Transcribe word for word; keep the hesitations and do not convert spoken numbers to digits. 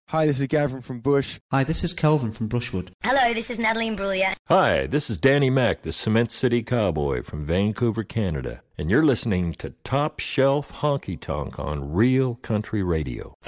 Hi, this is Gavin from Bush. Hi, this is Kelvin from Brushwood. Hello, this is Natalie Imbruglia. Hi, this is Danny Mac, the Cement City Cowboy from Vancouver, Canada. And you're listening to Top Shelf Honky Tonk on Real Country Radio.